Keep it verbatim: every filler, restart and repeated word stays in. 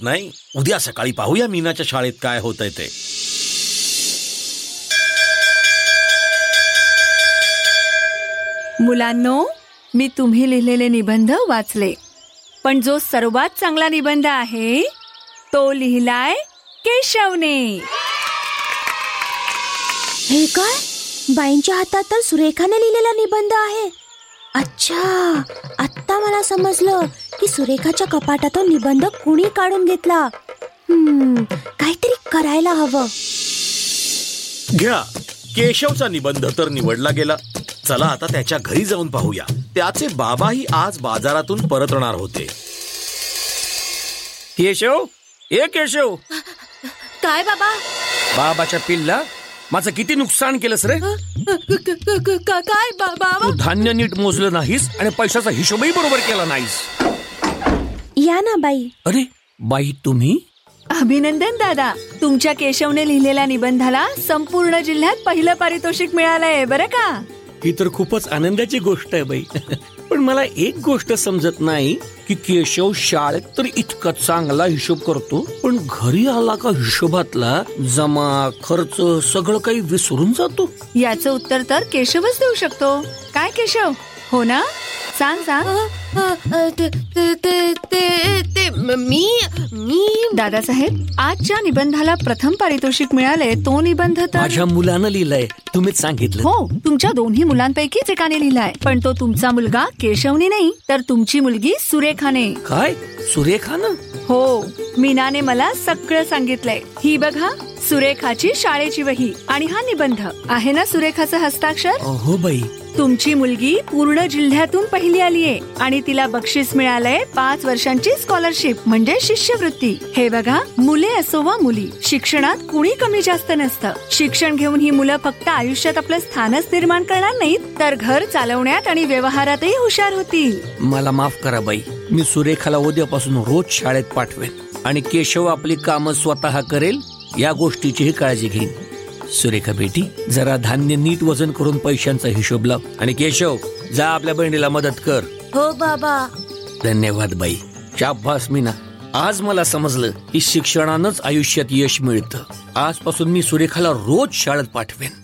नाही. उद्या सकाळी पाहूया मीनाच्या शाळेत काय होतंय ते. मुलांनो, मी तुम्ही लिहिलेले निबंध वाचले, पण जो सर्वात चांगला निबंध आहे तो लिहिलाय केशवने. हे काय? बाईंच्या हातात तर सुरेखाने लिहिलेला निबंध आहे. अच्छा, आत्ता मला समजलं की सुरेखाच्या कपाटातून निबंध कुणी काढून घेतला. हम्म काहीतरी करायला हवं. घ्या, केशवचा निबंध तर निवडला गेला. चला आता त्याच्या घरी जाऊन पाहूया. त्याचे बाबाही आज बाजारातून परतणार होते. केशव, ए केशव. काय बाबा? बाबाच्या पिल्ला, माझं किती नुकसान केलंस रे. काय बाबा? तू धान्य नीट मोजलं नाहीस आणि पैशाचा हिशोबही बरोबर केला नाहीस. या ना बाई. अरे बाई, तुम्ही? अभिनंदन दादा, तुमच्या केशवने लिहिलेल्या निबंधाला संपूर्ण जिल्ह्यात पहिलं पारितोषिक मिळालंय बरं का. ही तर खूपच आनंदाची गोष्ट आहे बाई. पण मला एक गोष्ट समजत नाही की केशव शाळेत तर इतका चांगला हिशोब करतो, पण घरी आला का हिशोबातला जमा खर्च सगळं काही विसरून जातो. याचं उत्तर तर केशवच देऊ शकतो. काय केशव, हो ना? सांग सांग. मी मी दादासाहेब, आज ज्या निबंधाला प्रथम पारितोषिक मिळाले तो निबंध तर माझ्या मुलानं लिहिलंय. तुम्हीच सांगितलं. हो, तुमच्या दोन्ही मुलांपैकीच एकाने लिहिलाय, पण तो तुमचा मुलगा केशवने नाही तर तुमची मुलगी सुरेखाने. काय? सुरेखानं? हो, मीनाने मला सगळं सांगितलंय. ही बघा, सुरेखाची शाळेची वही आणि हा निबंध आहे ना सुरेखाचं हस्ताक्षर. हो बाई. तुमची मुलगी पूर्ण जिल्ह्यातून पहिली आलीये आणि तिला बक्षीस मिळालंय पाच वर्षांची स्कॉलरशिप म्हणजे शिष्यवृत्ती. हे बघा, मुले असो वा मुली, शिक्षणात कुणी कमी जास्त नसतं. शिक्षण घेऊन ही मुलं फक्त आयुष्यात आपलं स्थानच निर्माण करणार नाहीत, तर घर चालवण्यात आणि व्यवहारातही हुशार होतील. मला माफ करा बाई, मी सुरेखाला उद्यापासून रोज शाळेत पाठवेन आणि केशव आपली कामं स्वतः करेल या गोष्टीचीही काळजी घेईन. सुरेखा बेटी, जरा धान्य नीट वजन करून पैशांचा हिशोब लाव. आणि केशव, जा आपल्या बहिणीला मदत कर. हो बाबा. धन्यवाद बाई. शाबास मीना, आज मला समजलं की शिक्षणानंच आयुष्यात यश मिळतं. आजपासून मी सुरेखाला रोज शाळेत पाठवेन.